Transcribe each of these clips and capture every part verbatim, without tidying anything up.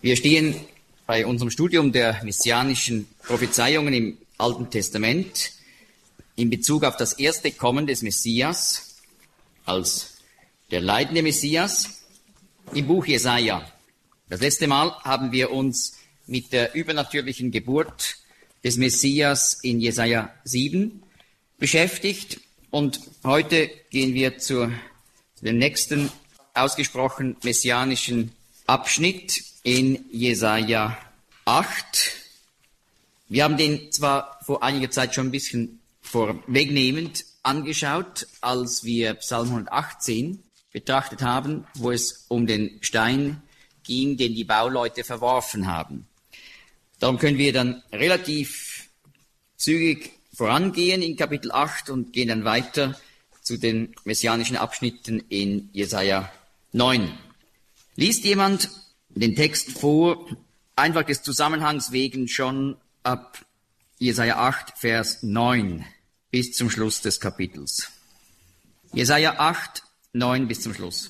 Wir stehen bei unserem Studium der messianischen Prophezeiungen im Alten Testament in Bezug auf das erste Kommen des Messias als der leidende Messias im Buch Jesaja. Das letzte Mal haben wir uns mit der übernatürlichen Geburt des Messias in Jesaja sieben beschäftigt und heute gehen wir zu dem nächsten ausgesprochen messianischen Abschnitt in Jesaja acht. Wir haben den zwar vor einiger Zeit schon ein bisschen vorwegnehmend angeschaut, als wir Psalm hundertachtzehn betrachtet haben, wo es um den Stein ging, den die Bauleute verworfen haben. Darum können wir dann relativ zügig vorangehen in Kapitel acht und gehen dann weiter zu den messianischen Abschnitten in Jesaja neun. Liest jemand den Text vor, einfach des Zusammenhangs wegen schon ab Jesaja acht, Vers neun bis zum Schluss des Kapitels. Jesaja acht, neun bis zum Schluss.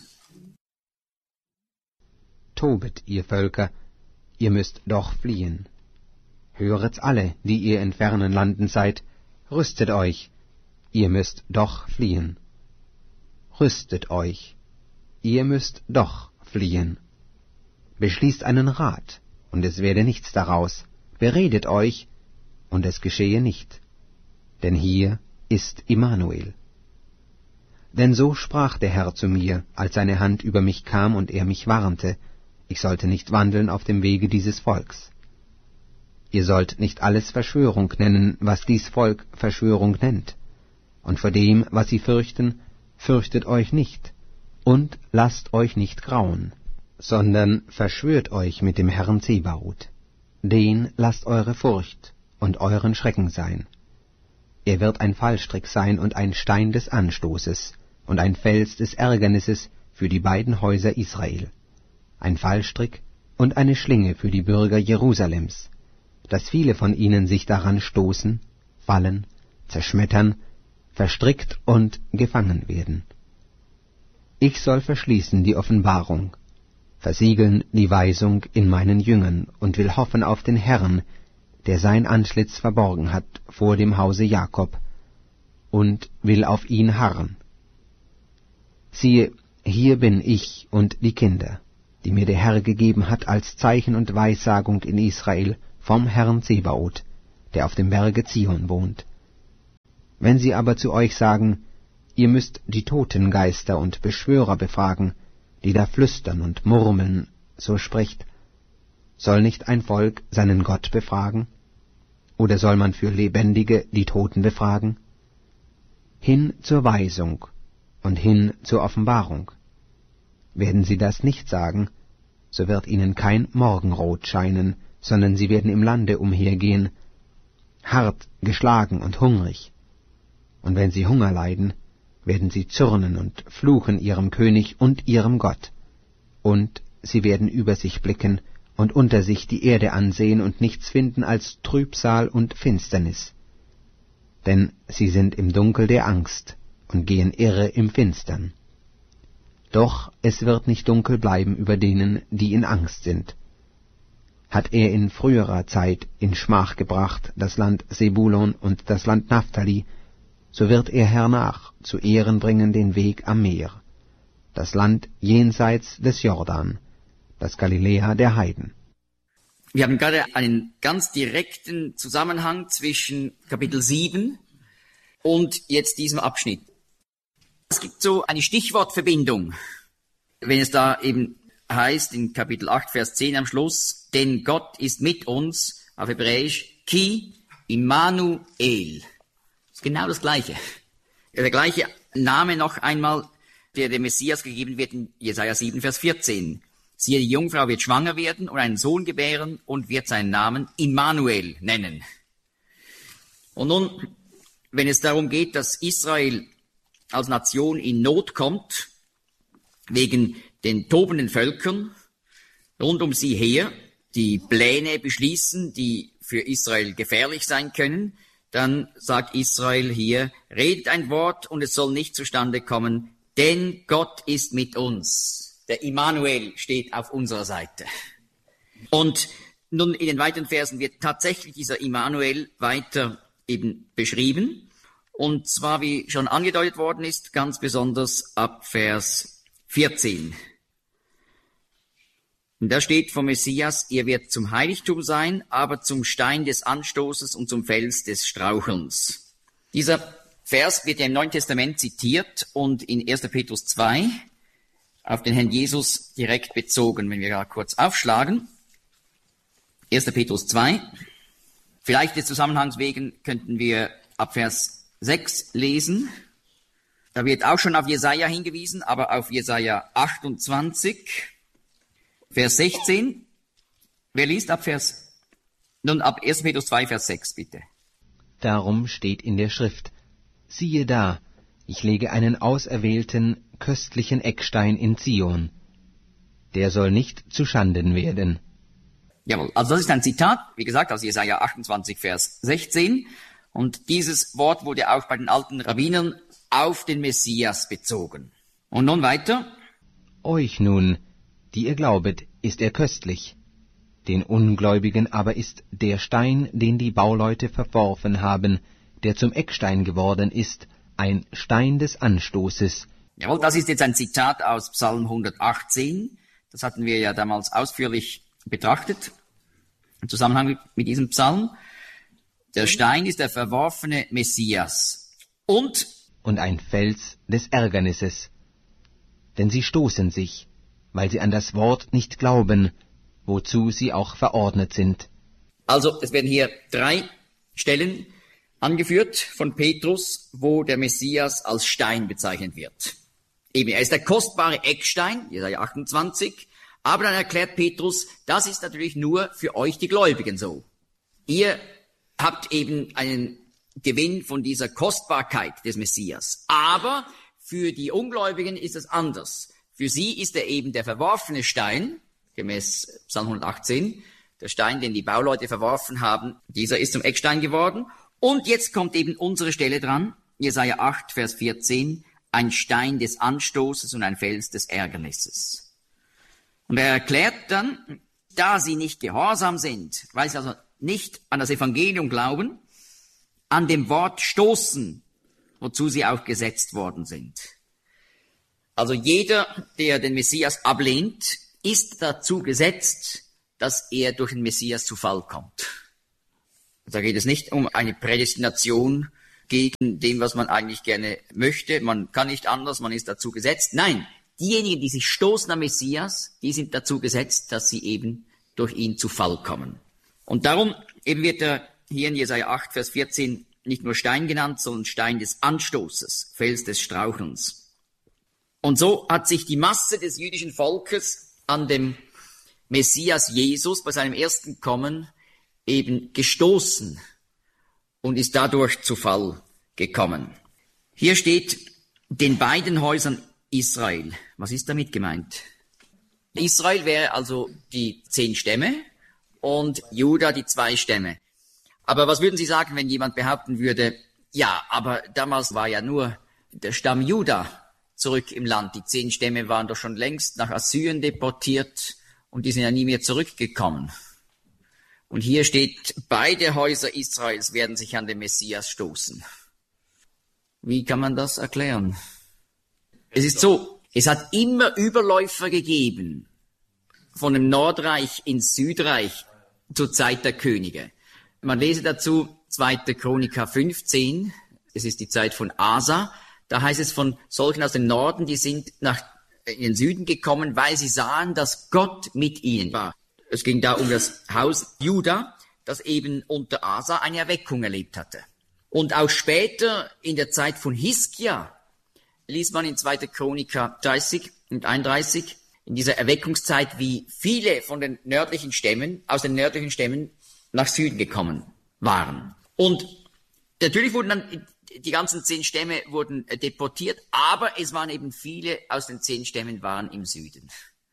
Tobet, ihr Völker, ihr müsst doch fliehen. Höret alle, die ihr in fernen Landen seid, rüstet euch, ihr müsst doch fliehen. Rüstet euch, ihr müsst doch fliehen. Beschließt einen Rat, und es werde nichts daraus. Beredet euch, und es geschehe nicht. Denn hier ist Immanuel. Denn so sprach der Herr zu mir, als seine Hand über mich kam und er mich warnte, ich sollte nicht wandeln auf dem Wege dieses Volks. Ihr sollt nicht alles Verschwörung nennen, was dies Volk Verschwörung nennt. Und vor dem, was sie fürchten, fürchtet euch nicht, und lasst euch nicht grauen, sondern verschwört euch mit dem Herrn Zebaoth. Den lasst eure Furcht und euren Schrecken sein. Er wird ein Fallstrick sein und ein Stein des Anstoßes und ein Fels des Ärgernisses für die beiden Häuser Israel, ein Fallstrick und eine Schlinge für die Bürger Jerusalems, dass viele von ihnen sich daran stoßen, fallen, zerschmettern, verstrickt und gefangen werden. Ich soll verschließen die Offenbarung, versiegeln die Weisung in meinen Jüngern und will hoffen auf den Herrn, der sein Antlitz verborgen hat vor dem Hause Jakob, und will auf ihn harren. Siehe, hier bin ich und die Kinder, die mir der Herr gegeben hat als Zeichen und Weissagung in Israel vom Herrn Zebaoth, der auf dem Berge Zion wohnt. Wenn sie aber zu euch sagen, ihr müsst die Totengeister und Beschwörer befragen, die da flüstern und murmeln, so spricht, soll nicht ein Volk seinen Gott befragen? Oder soll man für Lebendige die Toten befragen? Hin zur Weisung und hin zur Offenbarung. Werden sie das nicht sagen, so wird ihnen kein Morgenrot scheinen, sondern sie werden im Lande umhergehen, hart, geschlagen und hungrig. Und wenn sie Hunger leiden, werden sie zürnen und fluchen ihrem König und ihrem Gott. Und sie werden über sich blicken und unter sich die Erde ansehen und nichts finden als Trübsal und Finsternis. Denn sie sind im Dunkel der Angst und gehen irre im Finstern. Doch es wird nicht dunkel bleiben über denen, die in Angst sind. Hat er in früherer Zeit in Schmach gebracht das Land Sebulon und das Land Naphtali, so wird er hernach zu Ehren bringen den Weg am Meer, das Land jenseits des Jordan, das Galiläa der Heiden. Wir haben gerade einen ganz direkten Zusammenhang zwischen Kapitel sieben und jetzt diesem Abschnitt. Es gibt so eine Stichwortverbindung, wenn es da eben heißt in Kapitel acht, Vers zehn am Schluss, denn Gott ist mit uns, auf Hebräisch, Ki Immanuel. Das ist genau das Gleiche. Der gleiche Name noch einmal, der dem Messias gegeben wird in Jesaja sieben, Vers vierzehn. Siehe, die Jungfrau wird schwanger werden und einen Sohn gebären und wird seinen Namen Immanuel nennen. Und nun, wenn es darum geht, dass Israel als Nation in Not kommt, wegen den tobenden Völkern rund um sie her, die Pläne beschließen, die für Israel gefährlich sein können, dann sagt Israel hier, redet ein Wort und es soll nicht zustande kommen, denn Gott ist mit uns. Der Immanuel steht auf unserer Seite. Und nun in den weiteren Versen wird tatsächlich dieser Immanuel weiter eben beschrieben. Und zwar, wie schon angedeutet worden ist, ganz besonders ab Vers vierzehn. Und da steht vom Messias, er wird zum Heiligtum sein, aber zum Stein des Anstoßes und zum Fels des Strauchelns. Dieser Vers wird ja im Neuen Testament zitiert und in erster Petrus zwei auf den Herrn Jesus direkt bezogen. Wenn wir da kurz aufschlagen. erster Petrus zwei. Vielleicht des Zusammenhangs wegen könnten wir ab Vers sechs lesen. Da wird auch schon auf Jesaja hingewiesen, aber auf Jesaja achtundzwanzig, Vers sechzehn. Wer liest ab Vers, nun ab erster Petrus zwei, Vers sechs, bitte. Darum steht in der Schrift: Siehe da, ich lege einen auserwählten, köstlichen Eckstein in Zion. Der soll nicht zu Schanden werden. Jawohl, also das ist ein Zitat, wie gesagt, aus Jesaja achtundzwanzig, Vers sechzehn. Und dieses Wort wurde auch bei den alten Rabbinern auf den Messias bezogen. Und nun weiter. Euch nun, die ihr glaubet, ist er köstlich. Den Ungläubigen aber ist der Stein, den die Bauleute verworfen haben, der zum Eckstein geworden ist, ein Stein des Anstoßes. Jawohl, das ist jetzt ein Zitat aus Psalm hundertachtzehn. Das hatten wir ja damals ausführlich betrachtet, im Zusammenhang mit diesem Psalm. Der Stein ist der verworfene Messias. Und? Und ein Fels des Ärgernisses. Denn sie stoßen sich, weil sie an das Wort nicht glauben, wozu sie auch verordnet sind. Also, es werden hier drei Stellen angeführt von Petrus, wo der Messias als Stein bezeichnet wird. Eben, er ist der kostbare Eckstein, Jesaja achtundzwanzig, aber dann erklärt Petrus, das ist natürlich nur für euch die Gläubigen so. Ihr habt eben einen Gewinn von dieser Kostbarkeit des Messias. Aber für die Ungläubigen ist es anders. Für sie ist er eben der verworfene Stein, gemäß Psalm hundertachtzehn, der Stein, den die Bauleute verworfen haben, dieser ist zum Eckstein geworden. Und jetzt kommt eben unsere Stelle dran, Jesaja acht, Vers vierzehn, ein Stein des Anstoßes und ein Fels des Ärgernisses. Und er erklärt dann, da sie nicht gehorsam sind, weil sie also nicht an das Evangelium glauben, an dem Wort stoßen, wozu sie auch gesetzt worden sind. Also jeder, der den Messias ablehnt, ist dazu gesetzt, dass er durch den Messias zu Fall kommt. Da geht es nicht um eine Prädestination gegen dem, was man eigentlich gerne möchte. Man kann nicht anders, man ist dazu gesetzt. Nein, diejenigen, die sich stoßen am Messias, die sind dazu gesetzt, dass sie eben durch ihn zu Fall kommen. Und darum eben wird er hier in Jesaja acht, Vers vierzehn nicht nur Stein genannt, sondern Stein des Anstoßes, Fels des Strauchelns. Und so hat sich die Masse des jüdischen Volkes an dem Messias Jesus bei seinem ersten Kommen eben gestoßen und ist dadurch zu Fall gekommen. Hier steht, den beiden Häusern Israel. Was ist damit gemeint? Israel wäre also die zehn Stämme und Juda die zwei Stämme. Aber was würden Sie sagen, wenn jemand behaupten würde, ja, aber damals war ja nur der Stamm Juda zurück im Land. Die zehn Stämme waren doch schon längst nach Assyrien deportiert und die sind ja nie mehr zurückgekommen. Und hier steht, beide Häuser Israels werden sich an den Messias stoßen. Wie kann man das erklären? Es ist so, es hat immer Überläufer gegeben, von dem Nordreich ins Südreich zur Zeit der Könige. Man lese dazu zweite Chronika fünfzehn, es ist die Zeit von Asa, da heißt es von solchen aus dem Norden, die sind nach in den Süden gekommen, weil sie sahen, dass Gott mit ihnen war. Es ging da um das Haus Juda, das eben unter Asa eine Erweckung erlebt hatte. Und auch später, in der Zeit von Hiskia, liest man in zweite Chronika dreißig und einunddreißig, in dieser Erweckungszeit, wie viele von den nördlichen Stämmen, aus den nördlichen Stämmen nach Süden gekommen waren. Und natürlich wurden dann, die ganzen zehn Stämme wurden deportiert, aber es waren eben viele aus den zehn Stämmen waren im Süden.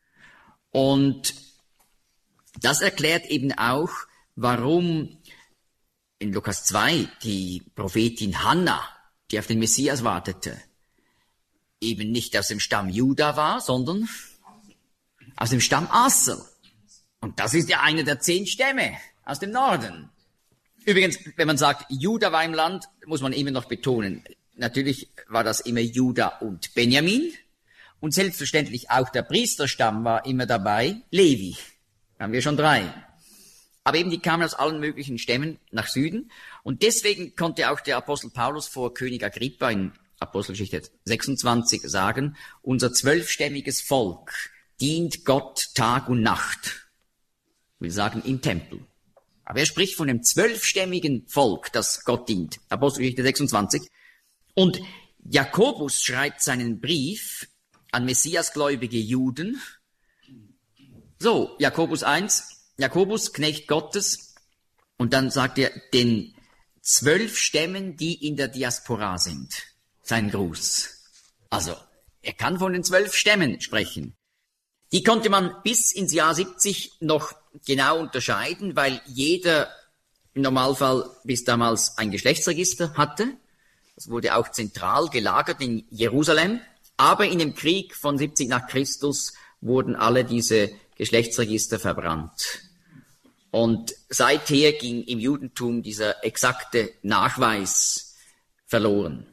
Und das erklärt eben auch, warum in Lukas zwei die Prophetin Hannah, die auf den Messias wartete, eben nicht aus dem Stamm Juda war, sondern aus dem Stamm Aser. Und das ist ja einer der zehn Stämme aus dem Norden. Übrigens, wenn man sagt, Juda war im Land, muss man immer noch betonen, natürlich war das immer Juda und Benjamin. Und selbstverständlich auch der Priesterstamm war immer dabei, Levi. Da haben wir schon drei. Aber eben die kamen aus allen möglichen Stämmen nach Süden. Und deswegen konnte auch der Apostel Paulus vor König Agrippa in Apostelgeschichte sechsundzwanzig sagen, unser zwölfstämmiges Volk dient Gott Tag und Nacht. Ich will sagen, im Tempel. Aber er spricht von dem zwölfstämmigen Volk, das Gott dient. Apostelgeschichte sechsundzwanzig. Und Jakobus schreibt seinen Brief an messiasgläubige Juden. So, Jakobus eins, Jakobus, Knecht Gottes, und dann sagt er, den zwölf Stämmen, die in der Diaspora sind, sein Gruß. Also, er kann von den zwölf Stämmen sprechen. Die konnte man bis ins Jahr siebzig noch genau unterscheiden, weil jeder im Normalfall bis damals ein Geschlechtsregister hatte. Das wurde auch zentral gelagert in Jerusalem. Aber in dem Krieg von siebzig nach Christus wurden alle diese Geschlechtsregister verbrannt. Und seither ging im Judentum dieser exakte Nachweis verloren.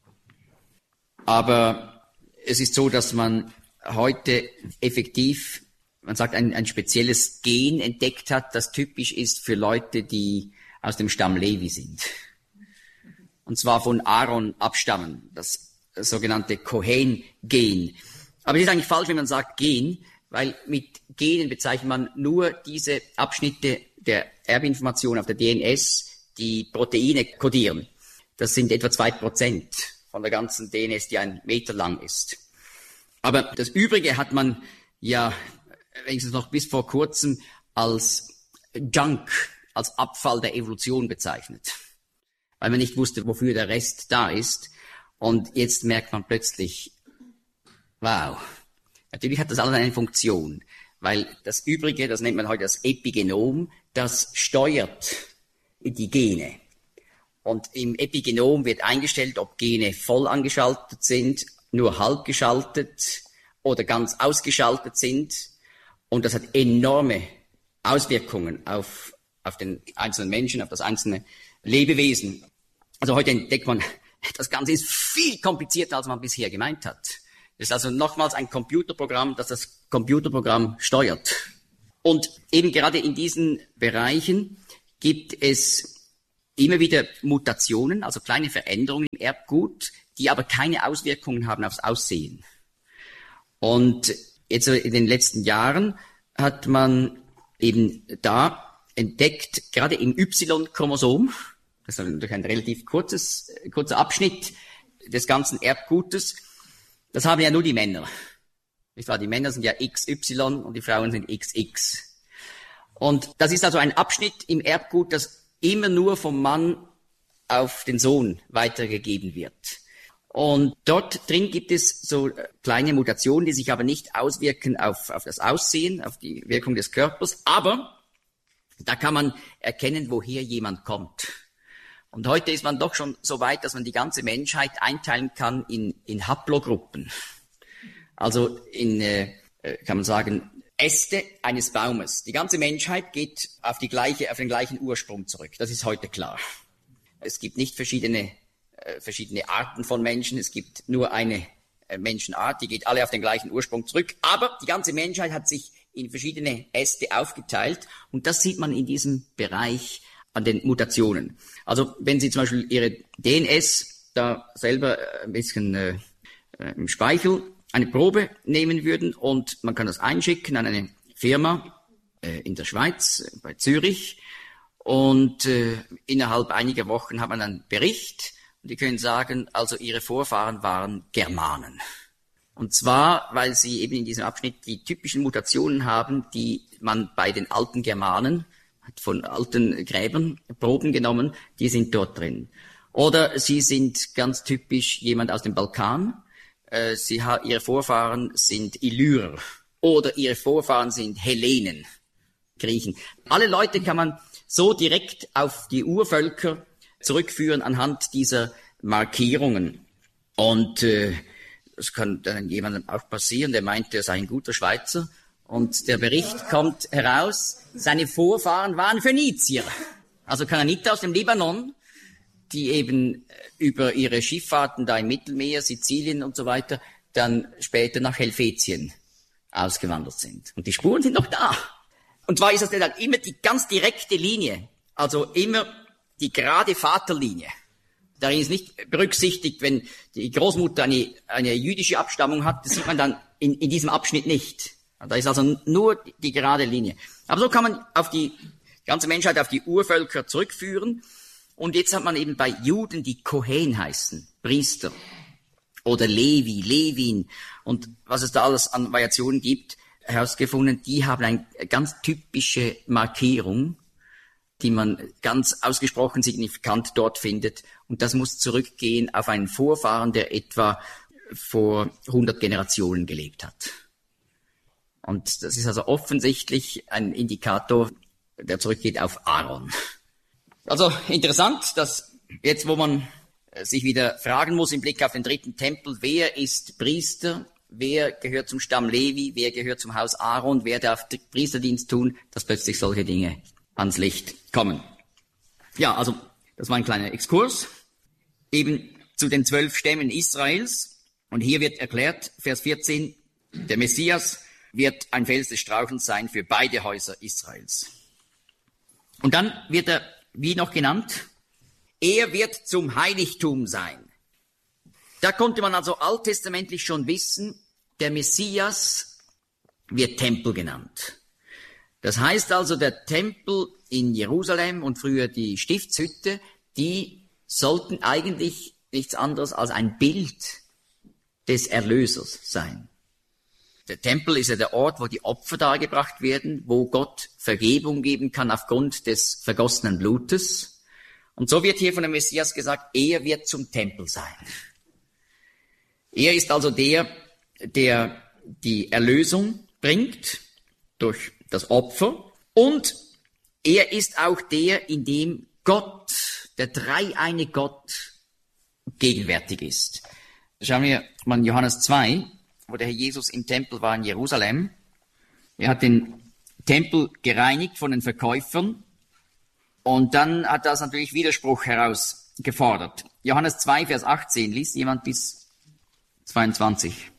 Aber es ist so, dass man heute effektiv, man sagt, ein, ein spezielles Gen entdeckt hat, das typisch ist für Leute, die aus dem Stamm Levi sind. Und zwar von Aaron abstammen, das sogenannte Kohen-Gen. Aber es ist eigentlich falsch, wenn man sagt Gen, weil mit Genen bezeichnet man nur diese Abschnitte der Erbinformation auf der D N S, die Proteine kodieren. Das sind etwa zwei Prozent von der ganzen D N S, die ein Meter lang ist. Aber das Übrige hat man ja wenigstens noch bis vor kurzem als Junk, als Abfall der Evolution bezeichnet, weil man nicht wusste, wofür der Rest da ist. Und jetzt merkt man plötzlich, wow, natürlich hat das alles eine Funktion, weil das Übrige, das nennt man heute das Epigenom, das steuert die Gene. Und im Epigenom wird eingestellt, ob Gene voll angeschaltet sind, nur halb geschaltet oder ganz ausgeschaltet sind. Und das hat enorme Auswirkungen auf, auf den einzelnen Menschen, auf das einzelne Lebewesen. Also heute entdeckt man, das Ganze ist viel komplizierter, als man bisher gemeint hat. Das ist also nochmals ein Computerprogramm, das das Computerprogramm steuert. Und eben gerade in diesen Bereichen gibt es immer wieder Mutationen, also kleine Veränderungen im Erbgut, die aber keine Auswirkungen haben aufs Aussehen. Und jetzt in den letzten Jahren hat man eben da entdeckt, gerade im Y-Chromosom, das ist natürlich ein relativ kurzes, kurzer Abschnitt des ganzen Erbgutes. Das haben ja nur die Männer. Nicht wahr? Die Männer sind ja X Y und die Frauen sind X X. Und das ist also ein Abschnitt im Erbgut, das immer nur vom Mann auf den Sohn weitergegeben wird. Und dort drin gibt es so kleine Mutationen, die sich aber nicht auswirken auf, auf das Aussehen, auf die Wirkung des Körpers. Aber da kann man erkennen, woher jemand kommt. Und heute ist man doch schon so weit, dass man die ganze Menschheit einteilen kann in, in Haplogruppen. Also in, äh, kann man sagen, Äste eines Baumes. Die ganze Menschheit geht auf die gleiche, auf den gleichen Ursprung zurück. Das ist heute klar. Es gibt nicht verschiedene, äh, verschiedene Arten von Menschen. Es gibt nur eine äh, Menschenart, die geht alle auf den gleichen Ursprung zurück. Aber die ganze Menschheit hat sich in verschiedene Äste aufgeteilt. Und das sieht man in diesem Bereich an den Mutationen. Also wenn Sie zum Beispiel Ihre D N S da selber ein bisschen äh, im Speichel eine Probe nehmen würden und man kann das einschicken an eine Firma äh, in der Schweiz, äh, bei Zürich, und äh, innerhalb einiger Wochen hat man einen Bericht und die können sagen, also Ihre Vorfahren waren Germanen. Und zwar, weil sie eben in diesem Abschnitt die typischen Mutationen haben, die man bei den alten Germanen von alten Gräbern Proben genommen, die sind dort drin. Oder sie sind ganz typisch jemand aus dem Balkan, äh, sie ha- ihre Vorfahren sind Illyrer oder ihre Vorfahren sind Hellenen, Griechen. Alle Leute kann man so direkt auf die Urvölker zurückführen anhand dieser Markierungen. Und äh, das kann dann jemandem auch passieren, der meint, er sei ein guter Schweizer. Und der Bericht kommt heraus, seine Vorfahren waren Phönizier. Also Kanaaniter aus dem Libanon, die eben über ihre Schifffahrten da im Mittelmeer, Sizilien und so weiter, dann später nach Helvetien ausgewandert sind. Und die Spuren sind noch da. Und zwar ist das dann immer die ganz direkte Linie, also immer die gerade Vaterlinie. Darin ist nicht berücksichtigt, wenn die Großmutter eine, eine jüdische Abstammung hat, das sieht man dann in, in diesem Abschnitt nicht. Da ist also nur die gerade Linie. Aber so kann man auf die ganze Menschheit, auf die Urvölker zurückführen. Und jetzt hat man eben bei Juden, die Kohen heißen, Priester oder Levi, Levin und was es da alles an Variationen gibt, herausgefunden, die haben eine ganz typische Markierung, die man ganz ausgesprochen signifikant dort findet. Und das muss zurückgehen auf einen Vorfahren, der etwa vor hundert Generationen gelebt hat. Und das ist also offensichtlich ein Indikator, der zurückgeht auf Aaron. Also interessant, dass jetzt, wo man sich wieder fragen muss im Blick auf den dritten Tempel, wer ist Priester, wer gehört zum Stamm Levi, wer gehört zum Haus Aaron, wer darf Priesterdienst tun, dass plötzlich solche Dinge ans Licht kommen. Ja, also das war ein kleiner Exkurs eben zu den zwölf Stämmen Israels. Und hier wird erklärt, Vers vierzehn, der Messias wird ein Fels des Strauchens sein für beide Häuser Israels. Und dann wird er, wie noch genannt, er wird zum Heiligtum sein. Da konnte man also alttestamentlich schon wissen, der Messias wird Tempel genannt. Das heißt also, der Tempel in Jerusalem und früher die Stiftshütte, die sollten eigentlich nichts anderes als ein Bild des Erlösers sein. Der Tempel ist ja der Ort, wo die Opfer dargebracht werden, wo Gott Vergebung geben kann aufgrund des vergossenen Blutes. Und so wird hier von dem Messias gesagt, er wird zum Tempel sein. Er ist also der, der die Erlösung bringt durch das Opfer. Und er ist auch der, in dem Gott, der dreieine Gott, gegenwärtig ist. Schauen wir mal in Johannes zwei, wo der Herr Jesus im Tempel war in Jerusalem. Er hat den Tempel gereinigt von den Verkäufern und dann hat das natürlich Widerspruch herausgefordert. Johannes zwei, Vers achtzehn, liest jemand bis zweiundzwanzig.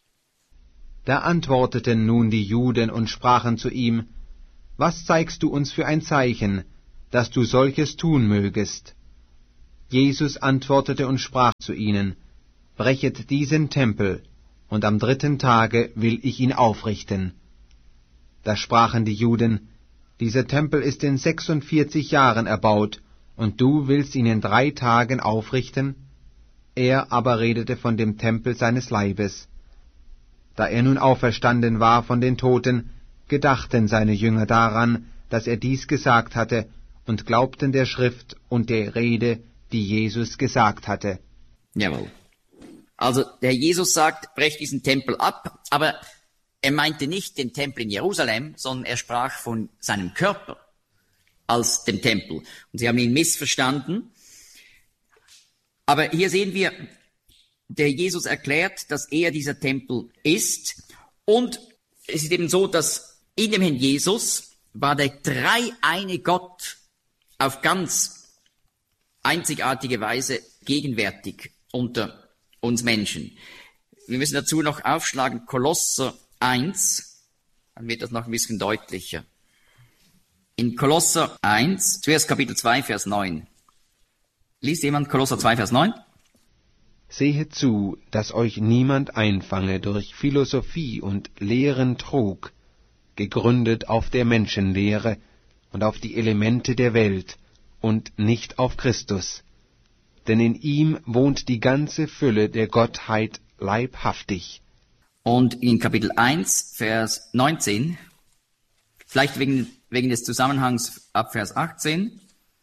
Da antworteten nun die Juden und sprachen zu ihm, was zeigst du uns für ein Zeichen, dass du solches tun mögest? Jesus antwortete und sprach zu ihnen, brechet diesen Tempel, und am dritten Tage will ich ihn aufrichten. Da sprachen die Juden, dieser Tempel ist in sechsundvierzig Jahren erbaut, und du willst ihn in drei Tagen aufrichten? Er aber redete von dem Tempel seines Leibes. Da er nun auferstanden war von den Toten, gedachten seine Jünger daran, dass er dies gesagt hatte, und glaubten der Schrift und der Rede, die Jesus gesagt hatte. Jawohl. Also der Jesus sagt, brecht diesen Tempel ab, aber er meinte nicht den Tempel in Jerusalem, sondern er sprach von seinem Körper als dem Tempel. Und sie haben ihn missverstanden. Aber hier sehen wir, der Jesus erklärt, dass er dieser Tempel ist. Und es ist eben so, dass in dem Herrn Jesus war der dreieine Gott auf ganz einzigartige Weise gegenwärtig unter uns Menschen. Wir müssen dazu noch aufschlagen, Kolosser eins, dann wird das noch ein bisschen deutlicher. In Kolosser eins, zuerst Kapitel zwei, Vers neun. Liest jemand Kolosser zwei, Vers neun? Sehet zu, dass euch niemand einfange durch Philosophie und leeren Trug, gegründet auf der Menschenlehre und auf die Elemente der Welt und nicht auf Christus. Denn in ihm wohnt die ganze Fülle der Gottheit leibhaftig. Und in Kapitel eins, Vers neunzehn, vielleicht wegen, wegen des Zusammenhangs ab Vers achtzehn.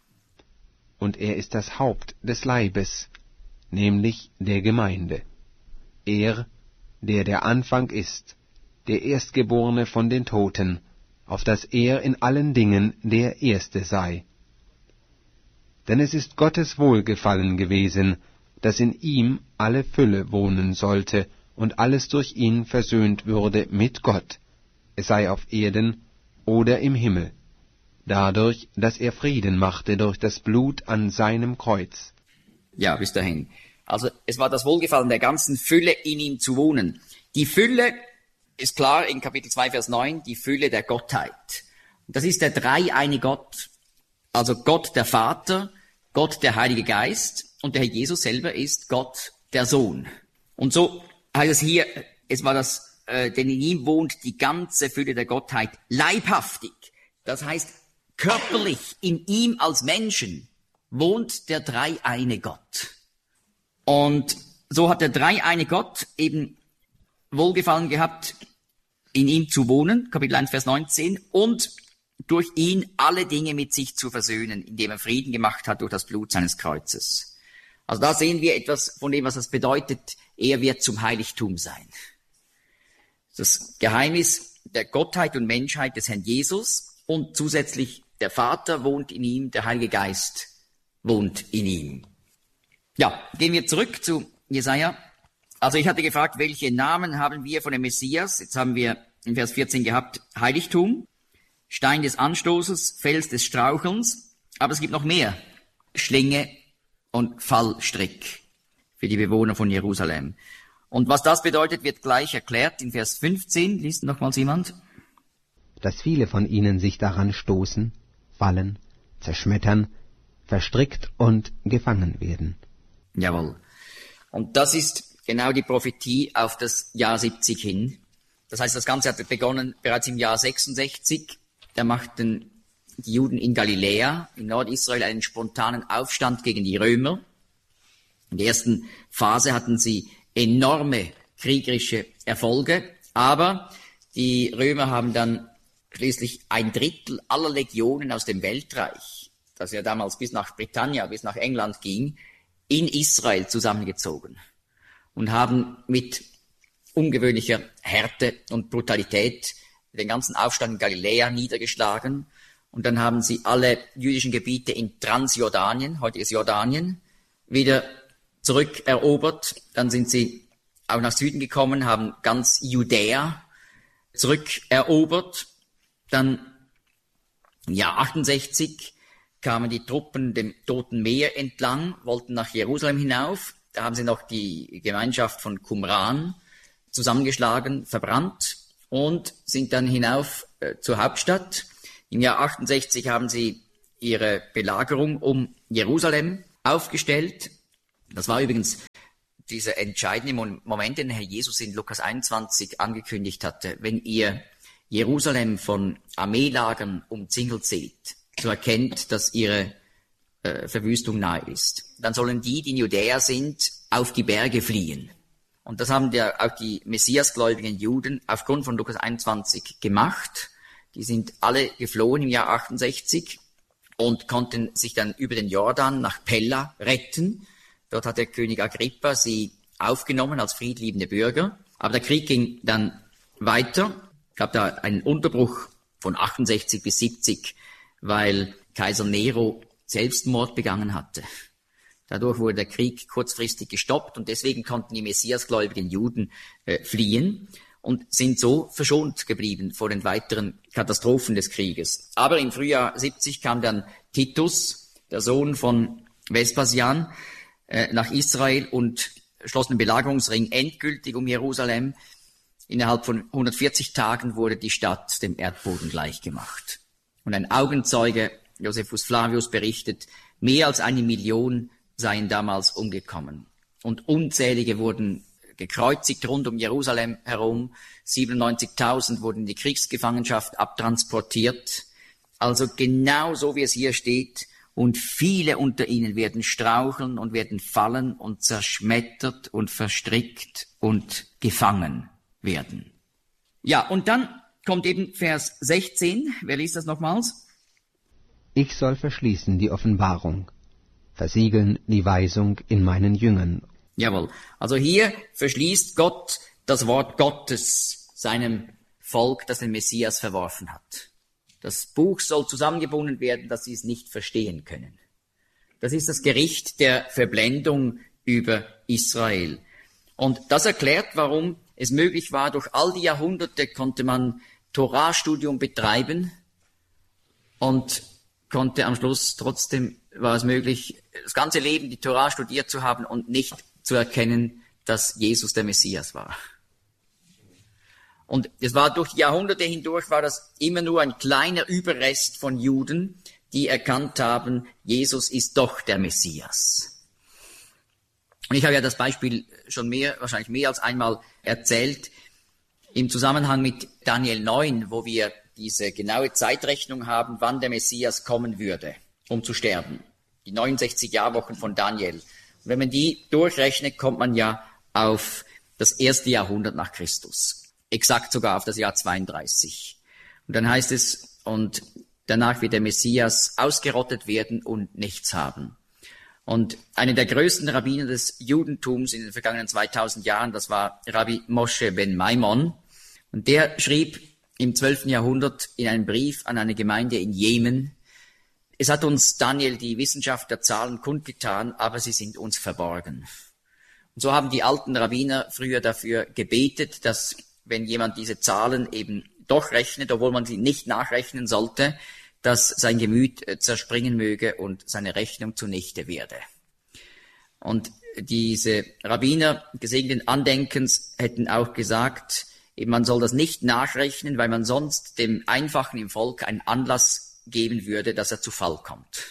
Und er ist das Haupt des Leibes, nämlich der Gemeinde. Er, der der Anfang ist, der Erstgeborene von den Toten, auf dass er in allen Dingen der Erste sei. Denn es ist Gottes Wohlgefallen gewesen, dass in ihm alle Fülle wohnen sollte und alles durch ihn versöhnt würde mit Gott, es sei auf Erden oder im Himmel, dadurch, dass er Frieden machte durch das Blut an seinem Kreuz. Ja, bis dahin. Also es war das Wohlgefallen der ganzen Fülle in ihm zu wohnen. Die Fülle ist klar in Kapitel zwei, Vers neun, die Fülle der Gottheit. Das ist der dreieine Gott, also Gott der Vater, Gott der Heilige Geist und der Herr Jesus selber ist Gott der Sohn. Und so heißt es hier, es war das, äh, denn in ihm wohnt die ganze Fülle der Gottheit leibhaftig. Das heißt, körperlich in ihm als Menschen wohnt der dreieine Gott. Und so hat der dreieine Gott eben Wohlgefallen gehabt, in ihm zu wohnen, Kapitel eins, Vers neunzehn, und durch ihn alle Dinge mit sich zu versöhnen, indem er Frieden gemacht hat durch das Blut seines Kreuzes. Also da sehen wir etwas von dem, was das bedeutet, er wird zum Heiligtum sein. Das Geheimnis der Gottheit und Menschheit des Herrn Jesus und zusätzlich der Vater wohnt in ihm, der Heilige Geist wohnt in ihm. Ja, gehen wir zurück zu Jesaja. Also ich hatte gefragt, welche Namen haben wir von dem Messias? Jetzt haben wir in Vers vierzehn gehabt, Heiligtum, Stein des Anstoßes, Fels des Strauchelns, aber es gibt noch mehr. Schlinge und Fallstrick für die Bewohner von Jerusalem. Und was das bedeutet, wird gleich erklärt in Vers fünfzehn. Liest nochmals jemand? Dass viele von ihnen sich daran stoßen, fallen, zerschmettern, verstrickt und gefangen werden. Jawohl. Und das ist genau die Prophetie auf das Jahr siebzig hin. Das heißt, das Ganze hat begonnen bereits im Jahr sechsundsechzig. Da machten die Juden in Galiläa, in Nordisrael, einen spontanen Aufstand gegen die Römer. In der ersten Phase hatten sie enorme kriegerische Erfolge, aber die Römer haben dann schließlich ein Drittel aller Legionen aus dem Weltreich, das ja damals bis nach Britannia, bis nach England ging, in Israel zusammengezogen und haben mit ungewöhnlicher Härte und Brutalität den ganzen Aufstand in Galiläa niedergeschlagen. Und dann haben sie alle jüdischen Gebiete in Transjordanien, heute ist Jordanien, wieder zurückerobert. Dann sind sie auch nach Süden gekommen, haben ganz Judäa zurückerobert. Dann im Jahr achtundsechzig kamen die Truppen dem Toten Meer entlang, wollten nach Jerusalem hinauf. Da haben sie noch die Gemeinschaft von Qumran zusammengeschlagen, verbrannt und sind dann hinauf äh, zur Hauptstadt. Im Jahr achtundsechzig haben sie ihre Belagerung um Jerusalem aufgestellt. Das war übrigens dieser entscheidende Moment, den Herr Jesus in Lukas einundzwanzig angekündigt hatte. Wenn ihr Jerusalem von Armeelagern umzingelt seht, so erkennt, dass ihre äh, Verwüstung nahe ist. Dann sollen die, die in Judäa sind, auf die Berge fliehen. Und das haben ja auch die messiasgläubigen Juden aufgrund von Lukas einundzwanzig gemacht. Die sind alle geflohen im Jahr achtundsechzig und konnten sich dann über den Jordan nach Pella retten. Dort hat der König Agrippa sie aufgenommen als friedliebende Bürger. Aber der Krieg ging dann weiter. Es gab da einen Unterbruch von achtundsechzig bis siebzig, weil Kaiser Nero Selbstmord begangen hatte. Dadurch wurde der Krieg kurzfristig gestoppt und deswegen konnten die messiasgläubigen Juden äh, fliehen und sind so verschont geblieben vor den weiteren Katastrophen des Krieges. Aber im Frühjahr siebzig kam dann Titus, der Sohn von Vespasian, äh, nach Israel und schloss den Belagerungsring endgültig um Jerusalem. Innerhalb von hundertvierzig Tagen wurde die Stadt dem Erdboden gleichgemacht. Und ein Augenzeuge, Josephus Flavius, berichtet, mehr als eine Million seien damals umgekommen. Und unzählige wurden gekreuzigt rund um Jerusalem herum. siebenundneunzigtausend wurden in die Kriegsgefangenschaft abtransportiert. Also genau so, wie es hier steht. Und viele unter ihnen werden straucheln und werden fallen und zerschmettert und verstrickt und gefangen werden. Ja, und dann kommt eben Vers sechzehn. Wer liest das nochmals? Ich soll verschließen die Offenbarung, versiegeln die Weisung in meinen Jüngern. Jawohl. Also hier verschließt Gott das Wort Gottes seinem Volk, das den Messias verworfen hat. Das Buch soll zusammengebunden werden, dass sie es nicht verstehen können. Das ist das Gericht der Verblendung über Israel. Und das erklärt, warum es möglich war, durch all die Jahrhunderte konnte man Torastudium betreiben und konnte am Schluss trotzdem, war es möglich, das ganze Leben die Tora studiert zu haben und nicht zu erkennen, dass Jesus der Messias war. Und es war durch die Jahrhunderte hindurch, war das immer nur ein kleiner Überrest von Juden, die erkannt haben, Jesus ist doch der Messias. Und ich habe ja das Beispiel schon mehr, wahrscheinlich mehr als einmal erzählt, im Zusammenhang mit Daniel neun, wo wir diese genaue Zeitrechnung haben, wann der Messias kommen würde, um zu sterben. Die neunundsechzig Jahrwochen von Daniel. Und wenn man die durchrechnet, kommt man ja auf das erste Jahrhundert nach Christus. Exakt sogar auf das Jahr zweiunddreißig. Und dann heißt es, und danach wird der Messias ausgerottet werden und nichts haben. Und einer der größten Rabbiner des Judentums in den vergangenen zweitausend Jahren, das war Rabbi Moshe ben Maimon. Und der schrieb im zwölften Jahrhundert in einem Brief an eine Gemeinde in Jemen: Es hat uns Daniel die Wissenschaft der Zahlen kundgetan, aber sie sind uns verborgen. Und so haben die alten Rabbiner früher dafür gebetet, dass, wenn jemand diese Zahlen eben doch rechnet, obwohl man sie nicht nachrechnen sollte, dass sein Gemüt zerspringen möge und seine Rechnung zunichte werde. Und diese Rabbiner gesegneten Andenkens hätten auch gesagt, eben man soll das nicht nachrechnen, weil man sonst dem Einfachen im Volk einen Anlass geben würde, dass er zu Fall kommt.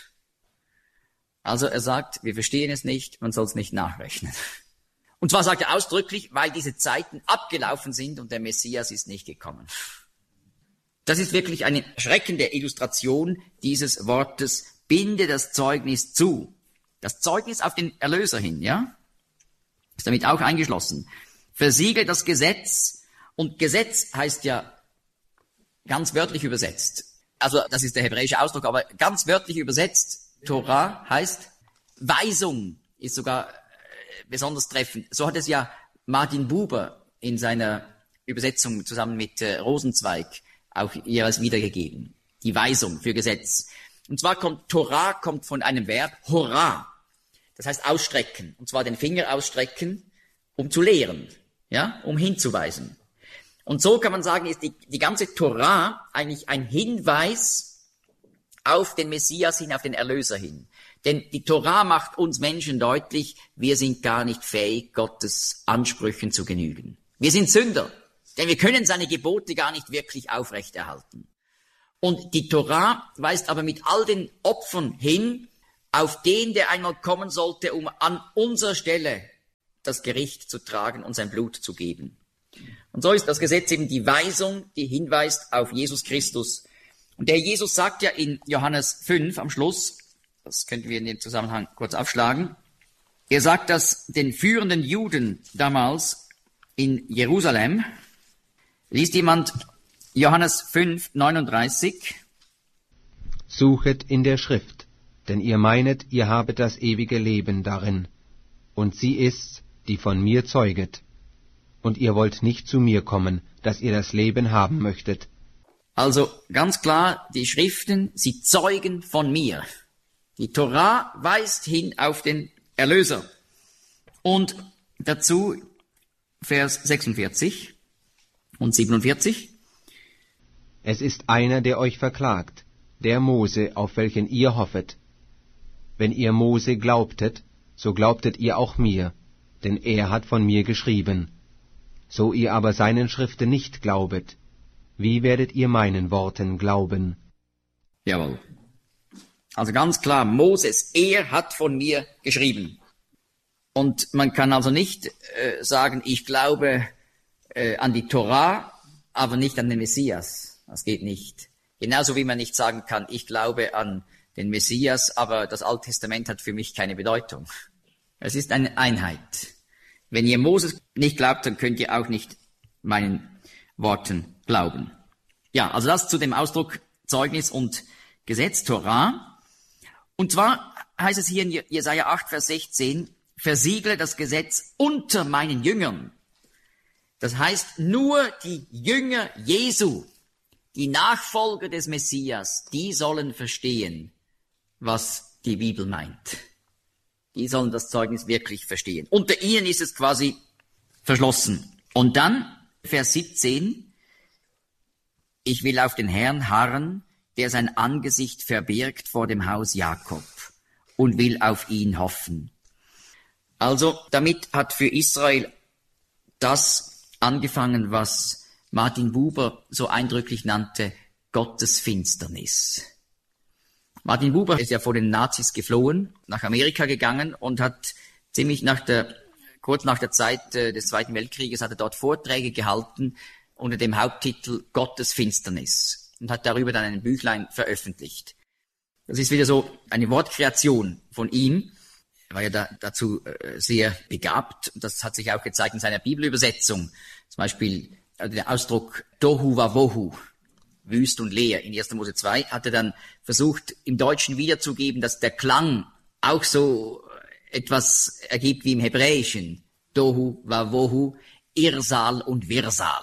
Also er sagt, wir verstehen es nicht, man soll es nicht nachrechnen. Und zwar sagt er ausdrücklich, weil diese Zeiten abgelaufen sind und der Messias ist nicht gekommen. Das ist wirklich eine erschreckende Illustration dieses Wortes, binde das Zeugnis zu. Das Zeugnis auf den Erlöser hin, ja? Ist damit auch eingeschlossen. Versiegle das Gesetz. Und Gesetz heißt ja ganz wörtlich übersetzt. Also das ist der hebräische Ausdruck, aber ganz wörtlich übersetzt, Torah heißt Weisung, ist sogar äh, besonders treffend. So hat es ja Martin Buber in seiner Übersetzung zusammen mit äh, Rosenzweig auch jeweils wiedergegeben. Die Weisung für Gesetz. Und zwar kommt Torah kommt von einem Verb hora. Das heißt ausstrecken. Und zwar den Finger ausstrecken, um zu lehren, ja, um hinzuweisen. Und so kann man sagen, ist die, die ganze Torah eigentlich ein Hinweis auf den Messias hin, auf den Erlöser hin. Denn die Torah macht uns Menschen deutlich, wir sind gar nicht fähig, Gottes Ansprüchen zu genügen. Wir sind Sünder, denn wir können seine Gebote gar nicht wirklich aufrechterhalten. Und die Torah weist aber mit all den Opfern hin auf den, der einmal kommen sollte, um an unserer Stelle das Gericht zu tragen und sein Blut zu geben. Und so ist das Gesetz eben die Weisung, die hinweist auf Jesus Christus. Und der Jesus sagt ja in Johannes fünf am Schluss, das könnten wir in dem Zusammenhang kurz aufschlagen, er sagt das den führenden Juden damals in Jerusalem. Liest jemand Johannes fünf neununddreißig? Suchet in der Schrift, denn ihr meinet, ihr habet das ewige Leben darin, und sie ist's, die von mir zeuget. Und ihr wollt nicht zu mir kommen, dass ihr das Leben haben möchtet. Also ganz klar, die Schriften, sie zeugen von mir. Die Torah weist hin auf den Erlöser. Und dazu Vers sechsundvierzig und siebenundvierzig. Es ist einer, der euch verklagt, der Mose, auf welchen ihr hoffet. Wenn ihr Mose glaubtet, so glaubtet ihr auch mir, denn er hat von mir geschrieben. So ihr aber seinen Schriften nicht glaubet, wie werdet ihr meinen Worten glauben? Jawohl. Also ganz klar, Moses, er hat von mir geschrieben. Und man kann also nicht äh, sagen, ich glaube äh, an die Torah, aber nicht an den Messias. Das geht nicht. Genauso wie man nicht sagen kann, ich glaube an den Messias, aber das Alte Testament hat für mich keine Bedeutung. Es ist eine Einheit. Wenn ihr Moses nicht glaubt, dann könnt ihr auch nicht meinen Worten glauben. Ja, also das zu dem Ausdruck Zeugnis und Gesetz, Torah. Und zwar heißt es hier in Jesaja acht, Vers sechzehn, versiegle das Gesetz unter meinen Jüngern. Das heißt, nur die Jünger Jesu, die Nachfolger des Messias, die sollen verstehen, was die Bibel meint. Die sollen das Zeugnis wirklich verstehen. Unter ihnen ist es quasi verschlossen. Und dann, Vers siebzehn, ich will auf den Herrn harren, der sein Angesicht verbirgt vor dem Haus Jakob, und will auf ihn hoffen. Also damit hat für Israel das angefangen, was Martin Buber so eindrücklich nannte, Gottes Finsternis. Martin Buber ist ja vor den Nazis geflohen, nach Amerika gegangen und hat ziemlich nach der, kurz nach der Zeit des Zweiten Weltkrieges hat er dort Vorträge gehalten unter dem Haupttitel Gottes Finsternis und hat darüber dann ein Büchlein veröffentlicht. Das ist wieder so eine Wortkreation von ihm. Er war ja da, dazu äh, sehr begabt. Das hat sich auch gezeigt in seiner Bibelübersetzung. Zum Beispiel äh, der Ausdruck Tohu Wabohu, wüst und leer, in erster Mose zwei, hat er dann versucht, im Deutschen wiederzugeben, dass der Klang auch so etwas ergibt wie im Hebräischen. Tohu Wabohu, Irsal und Wirsal.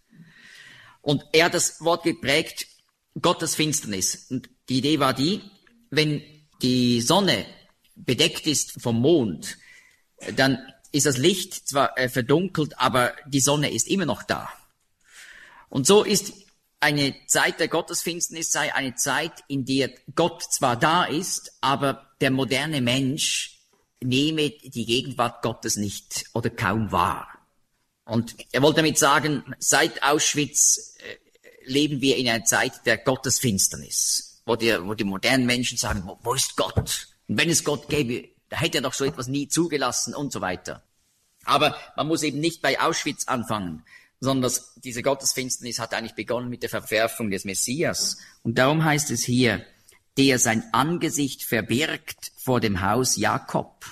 Und er hat das Wort geprägt, Gottes Finsternis. Und die Idee war die, wenn die Sonne bedeckt ist vom Mond, dann ist das Licht zwar äh, verdunkelt, aber die Sonne ist immer noch da. Und so ist eine Zeit der Gottesfinsternis sei eine Zeit, in der Gott zwar da ist, aber der moderne Mensch nehme die Gegenwart Gottes nicht oder kaum wahr. Und er wollte damit sagen, seit Auschwitz äh, leben wir in einer Zeit der Gottesfinsternis, wo die, wo die modernen Menschen sagen, wo, wo ist Gott? Und wenn es Gott gäbe, da hätte er doch so etwas nie zugelassen und so weiter. Aber man muss eben nicht bei Auschwitz anfangen, sondern das, diese Gottesfinsternis hat eigentlich begonnen mit der Verwerfung des Messias. Und darum heißt es hier, der sein Angesicht verbirgt vor dem Haus Jakob.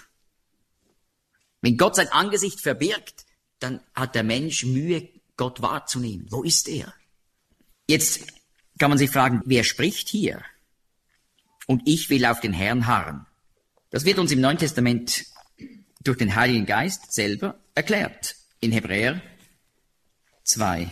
Wenn Gott sein Angesicht verbirgt, dann hat der Mensch Mühe, Gott wahrzunehmen. Wo ist er? Jetzt kann man sich fragen, wer spricht hier? Und ich will auf den Herrn harren. Das wird uns im Neuen Testament durch den Heiligen Geist selber erklärt. In Hebräer zwei.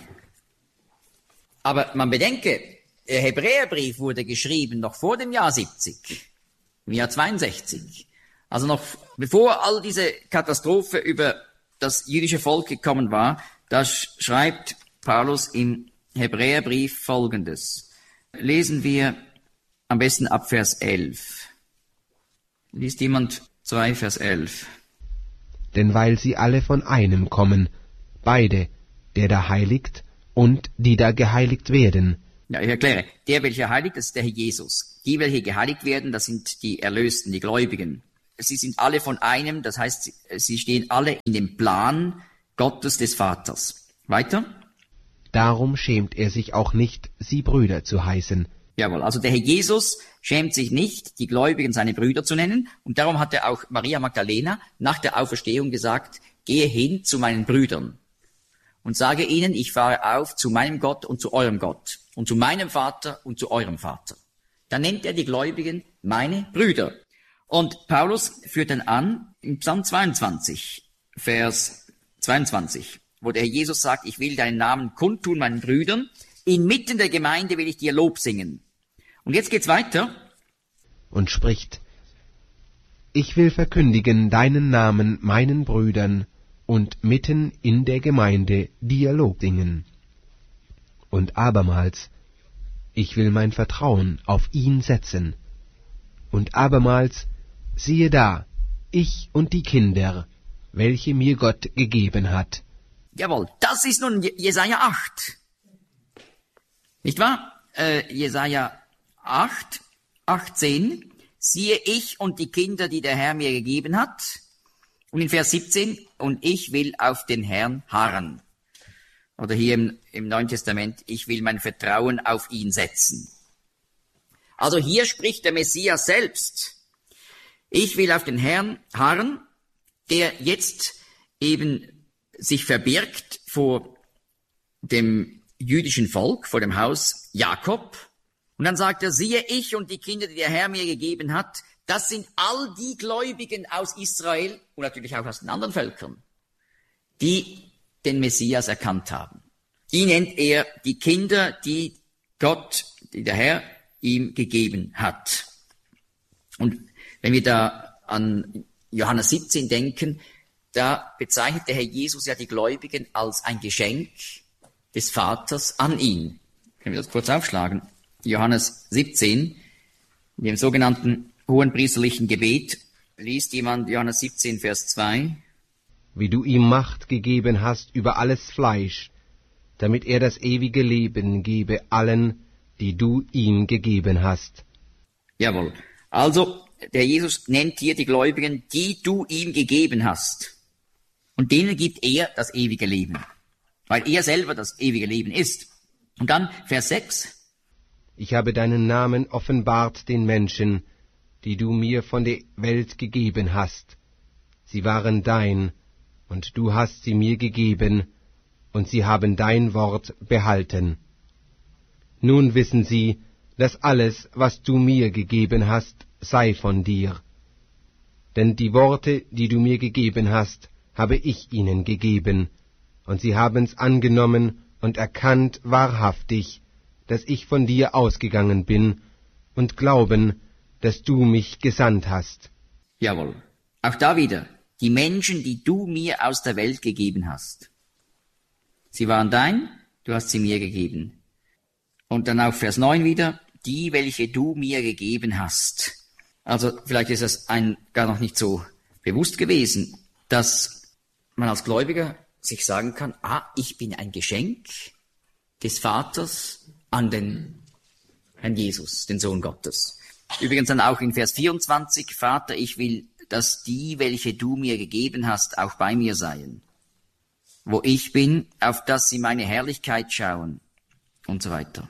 Aber man bedenke, der Hebräerbrief wurde geschrieben noch vor dem Jahr siebzig, im Jahr zweiundsechzig. Also noch bevor all diese Katastrophe über das jüdische Volk gekommen war, da schreibt Paulus im Hebräerbrief Folgendes. Lesen wir am besten ab Vers elf. Liest jemand zwei Vers elf. Denn weil sie alle von einem kommen, beide, der da heiligt und die da geheiligt werden. Ja, ich erkläre. Der, welcher heiligt, das ist der Herr Jesus. Die, welche geheiligt werden, das sind die Erlösten, die Gläubigen. Sie sind alle von einem, das heißt, sie stehen alle in dem Plan Gottes des Vaters. Weiter? Darum schämt er sich auch nicht, sie Brüder zu heißen. Jawohl, also der Herr Jesus schämt sich nicht, die Gläubigen seine Brüder zu nennen. Und darum hat er auch Maria Magdalena nach der Auferstehung gesagt, gehe hin zu meinen Brüdern und sage ihnen, ich fahre auf zu meinem Gott und zu eurem Gott und zu meinem Vater und zu eurem Vater. Dann nennt er die Gläubigen meine Brüder. Und Paulus führt dann an, im Psalm zweiundzwanzig, Vers zweiundzwanzig, wo der Herr Jesus sagt, ich will deinen Namen kundtun meinen Brüdern, inmitten der Gemeinde will ich dir Lob singen. Und jetzt geht's weiter. Und spricht, ich will verkündigen deinen Namen meinen Brüdern und mitten in der Gemeinde dir Lob singen. Und abermals, ich will mein Vertrauen auf ihn setzen. Und abermals, siehe da, ich und die Kinder, welche mir Gott gegeben hat. Jawohl, das ist nun Jesaja acht. Nicht wahr? Äh, Jesaja acht, achtzehn. Siehe ich und die Kinder, die der Herr mir gegeben hat. Und in Vers siebzehn, und ich will auf den Herrn harren. Oder hier im, im Neuen Testament, ich will mein Vertrauen auf ihn setzen. Also hier spricht der Messias selbst. Ich will auf den Herrn harren, der jetzt eben sich verbirgt vor dem jüdischen Volk, vor dem Haus Jakob. Und dann sagt er, siehe ich und die Kinder, die der Herr mir gegeben hat, das sind all die Gläubigen aus Israel und natürlich auch aus den anderen Völkern, die den Messias erkannt haben. Die nennt er die Kinder, die Gott, die der Herr ihm gegeben hat. Und wenn wir da an Johannes siebzehn denken, da bezeichnet der Herr Jesus ja die Gläubigen als ein Geschenk des Vaters an ihn. Können wir das kurz aufschlagen? Johannes siebzehn, in dem sogenannten hohenpriesterlichen Gebet, liest jemand Johannes siebzehn, Vers zwei. Wie du ihm Macht gegeben hast über alles Fleisch, damit er das ewige Leben gebe allen, die du ihm gegeben hast. Jawohl. Also, der Jesus nennt hier die Gläubigen, die du ihm gegeben hast. Und denen gibt er das ewige Leben, weil er selber das ewige Leben ist. Und dann Vers sechs. Ich habe deinen Namen offenbart den Menschen, die du mir von der Welt gegeben hast. Sie waren dein, und du hast sie mir gegeben, und sie haben dein Wort behalten. Nun wissen sie, dass alles, was du mir gegeben hast, sei von dir. Denn die Worte, die du mir gegeben hast, habe ich ihnen gegeben, und sie haben's angenommen und erkannt wahrhaftig, dass ich von dir ausgegangen bin, und glauben, dass du mich gesandt hast. Jawohl. Auch da wieder, die Menschen, die du mir aus der Welt gegeben hast. Sie waren dein, du hast sie mir gegeben. Und dann auf Vers neun wieder, die, welche du mir gegeben hast. Also vielleicht ist es ein gar noch nicht so bewusst gewesen, dass man als Gläubiger sich sagen kann, ah, ich bin ein Geschenk des Vaters an den Herrn Jesus, den Sohn Gottes. Übrigens dann auch in Vers vierundzwanzig, Vater, ich will, dass die, welche du mir gegeben hast, auch bei mir seien, wo ich bin, auf dass sie meine Herrlichkeit schauen und so weiter.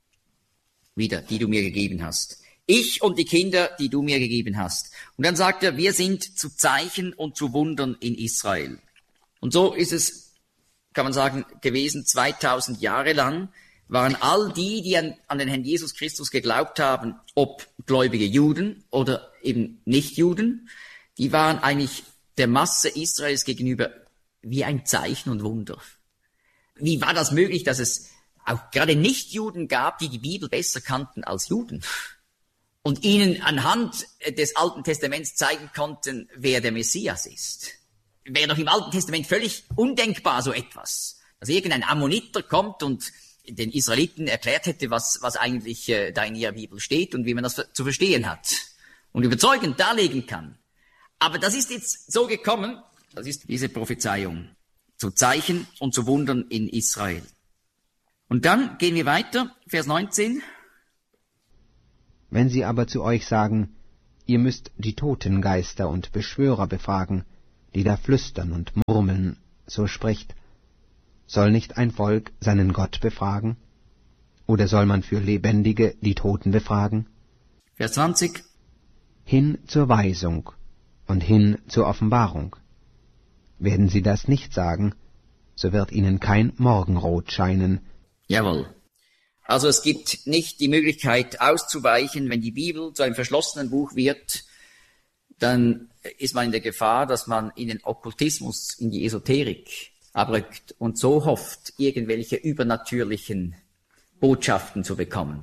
Wieder, die du mir gegeben hast. Ich und die Kinder, die du mir gegeben hast. Und dann sagt er, wir sind zu Zeichen und zu Wundern in Israel. Und so ist es, kann man sagen, gewesen, zweitausend Jahre lang waren all die, die an, an den Herrn Jesus Christus geglaubt haben, ob gläubige Juden oder eben Nichtjuden, die waren eigentlich der Masse Israels gegenüber wie ein Zeichen und Wunder. Wie war das möglich, dass es auch gerade Nichtjuden gab, die die Bibel besser kannten als Juden und ihnen anhand des Alten Testaments zeigen konnten, wer der Messias ist? Wäre doch im Alten Testament völlig undenkbar so etwas, dass irgendein Ammoniter kommt und den Israeliten erklärt hätte, was, was eigentlich äh, da in ihrer Bibel steht und wie man das zu verstehen hat und überzeugend darlegen kann. Aber das ist jetzt so gekommen, das ist diese Prophezeiung, zu Zeichen und zu Wundern in Israel. Und dann gehen wir weiter, Vers neunzehn. Wenn sie aber zu euch sagen, ihr müsst die Totengeister und Beschwörer befragen, die da flüstern und murmeln, so spricht, soll nicht ein Volk seinen Gott befragen? Oder soll man für Lebendige die Toten befragen? Vers zwanzig. Hin zur Weisung und hin zur Offenbarung. Werden sie das nicht sagen, so wird ihnen kein Morgenrot scheinen. Jawohl. Also es gibt nicht die Möglichkeit auszuweichen, wenn die Bibel zu einem verschlossenen Buch wird, dann ist man in der Gefahr, dass man in den Okkultismus, in die Esoterik abrückt und so hofft, irgendwelche übernatürlichen Botschaften zu bekommen.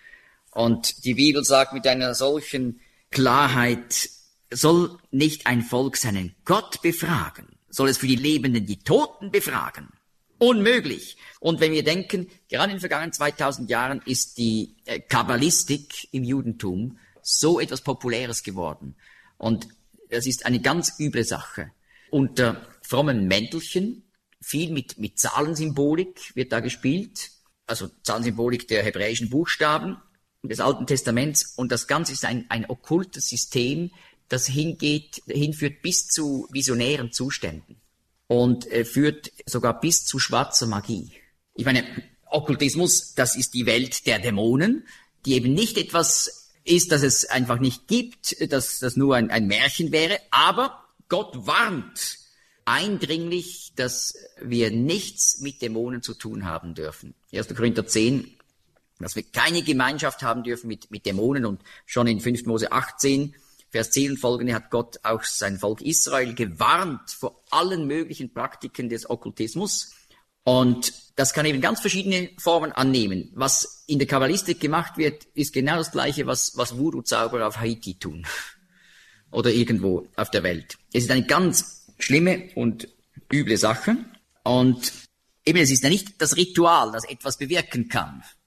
Und die Bibel sagt mit einer solchen Klarheit, soll nicht ein Volk seinen Gott befragen, soll es für die Lebenden die Toten befragen. Unmöglich. Und wenn wir denken, gerade in den vergangenen zweitausend Jahren ist die äh, Kabbalistik im Judentum so etwas Populäres geworden. Und das ist eine ganz üble Sache. Unter frommen Mäntelchen, viel mit, mit Zahlensymbolik wird da gespielt, also Zahlensymbolik der hebräischen Buchstaben des Alten Testaments. Und das Ganze ist ein, ein okkultes System, das hingeht, hinführt bis zu visionären Zuständen und äh, führt sogar bis zu schwarzer Magie. Ich meine, Okkultismus, das ist die Welt der Dämonen, die eben nicht etwas ist, das es einfach nicht gibt, dass das nur ein, ein Märchen wäre, aber Gott warnt eindringlich, dass wir nichts mit Dämonen zu tun haben dürfen. erster Korinther zehn, dass wir keine Gemeinschaft haben dürfen mit, mit Dämonen, und schon in fünfter Mose achtzehn, Vers zehn und folgende hat Gott auch sein Volk Israel gewarnt vor allen möglichen Praktiken des Okkultismus. Und das kann eben ganz verschiedene Formen annehmen. Was in der Kabbalistik gemacht wird, ist genau das Gleiche, was, was Voodoo-Zauberer auf Haiti tun. Oder irgendwo auf der Welt. Es ist eine ganz schlimme und üble Sache. Und eben, es ist ja nicht das Ritual, das etwas bewirken kann.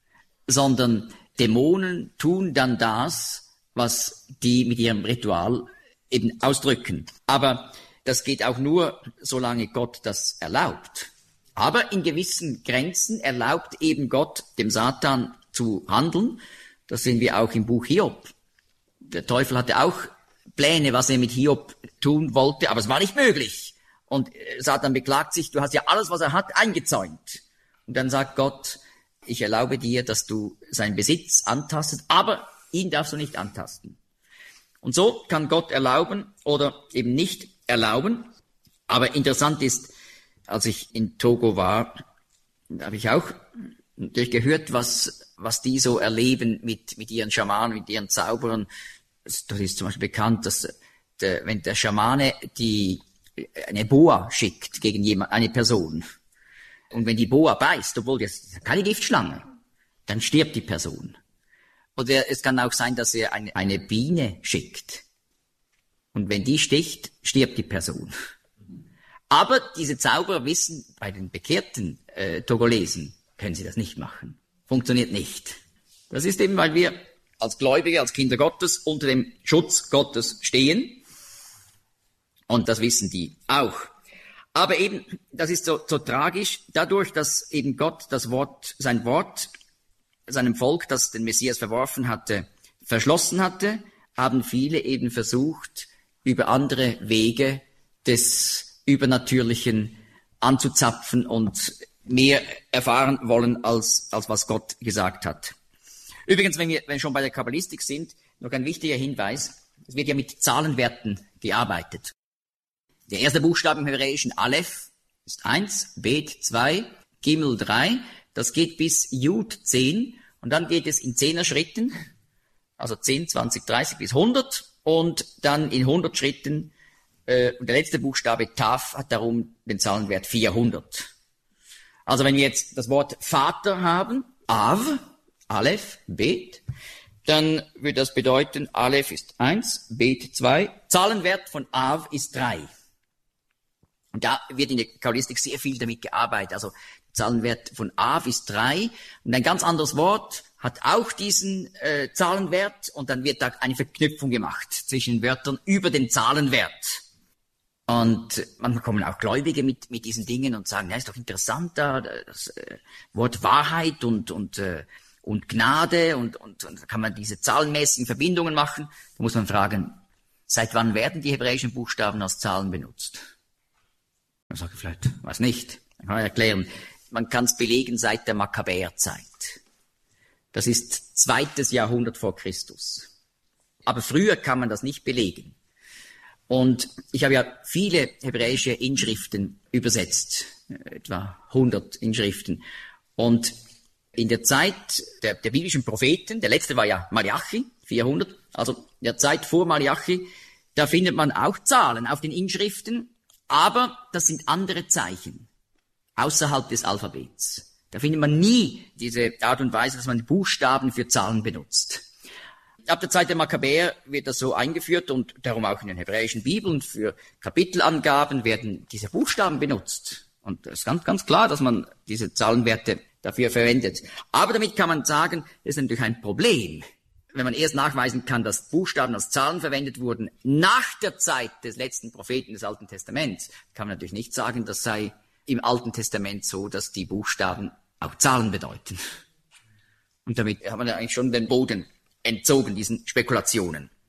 sondern Dämonen tun dann das, was die mit ihrem Ritual eben ausdrücken. Aber das geht auch nur, solange Gott das erlaubt. Aber in gewissen Grenzen erlaubt eben Gott dem Satan zu handeln. Das sehen wir auch im Buch Hiob. Der Teufel hatte auch Pläne, was er mit Hiob tun wollte, aber es war nicht möglich. Und Satan beklagt sich, du hast ja alles, was er hat, eingezäunt. Und dann sagt Gott, ich erlaube dir, dass du seinen Besitz antastest, aber ihn darfst du nicht antasten. Und so kann Gott erlauben oder eben nicht erlauben. Aber interessant ist, als ich in Togo war, da habe ich auch natürlich gehört, was, was die so erleben mit, mit ihren Schamanen, mit ihren Zauberern. Das ist zum Beispiel bekannt, dass der, wenn der Schamane die, eine Boa schickt gegen jemand, eine Person, und wenn die Boa beißt, obwohl das keine Giftschlange, dann stirbt die Person. Oder es kann auch sein, dass er eine, eine Biene schickt. Und wenn die sticht, stirbt die Person. Aber diese Zauberer wissen, bei den bekehrten äh, Togolesen können sie das nicht machen. Funktioniert nicht. Das ist eben, weil wir als Gläubige, als Kinder Gottes unter dem Schutz Gottes stehen. Und das wissen die auch. Aber eben, das ist so, so tragisch, dadurch, dass eben Gott das Wort, sein Wort, seinem Volk, das den Messias verworfen hatte, verschlossen hatte, haben viele eben versucht, über andere Wege des Übernatürlichen anzuzapfen und mehr erfahren wollen, als, als was Gott gesagt hat. Übrigens, wenn wir, wenn wir schon bei der Kabbalistik sind, noch ein wichtiger Hinweis, es wird ja mit Zahlenwerten gearbeitet. Der erste Buchstabe im Hebräischen, Aleph, ist eins, Bet zwei, Gimel drei, das geht bis Jud zehn und dann geht es in zehner Schritten, also zehn, zwanzig, dreißig bis hundert und dann in hundert Schritten, äh, und der letzte Buchstabe Taf hat darum den Zahlenwert vierhundert. Also wenn wir jetzt das Wort Vater haben, Av, Aleph, Bet, dann würde das bedeuten, Aleph ist eins, Bet zwei, Zahlenwert von Av ist drei. Und da wird in der Kabbalistik sehr viel damit gearbeitet. Also Zahlenwert von Av ist drei und ein ganz anderes Wort hat auch diesen äh, Zahlenwert und dann wird da eine Verknüpfung gemacht zwischen Wörtern über den Zahlenwert. Und manchmal kommen auch Gläubige mit mit diesen Dingen und sagen, ja, ist doch interessant da, das äh, Wort Wahrheit und und äh, und Gnade und und und kann man diese zahlenmäßigen Verbindungen machen. Da muss man fragen, seit wann werden die hebräischen Buchstaben als Zahlen benutzt? Man sagt vielleicht, weiß nicht. Dann kann man erklären, man kann es belegen seit der Makkabäerzeit. Das ist zweites Jahrhundert vor Christus. Aber früher kann man das nicht belegen. Und ich habe ja viele hebräische Inschriften übersetzt, etwa hundert Inschriften. Und in der Zeit der, der biblischen Propheten, der letzte war ja Malachi, vierhundert, also in der Zeit vor Malachi, da findet man auch Zahlen auf den Inschriften, aber das sind andere Zeichen, außerhalb des Alphabets. Da findet man nie diese Art und Weise, dass man Buchstaben für Zahlen benutzt. Ab der Zeit der Makkabäer wird das so eingeführt und darum auch in den hebräischen Bibeln für Kapitelangaben werden diese Buchstaben benutzt. Und es ist ganz, ganz klar, dass man diese Zahlenwerte dafür verwendet. Aber damit kann man sagen, das ist natürlich ein Problem. Wenn man erst nachweisen kann, dass Buchstaben als Zahlen verwendet wurden nach der Zeit des letzten Propheten des Alten Testaments, kann man natürlich nicht sagen, das sei im Alten Testament so, dass die Buchstaben auch Zahlen bedeuten. Und damit hat man ja eigentlich schon den Boden entzogen, diesen Spekulationen.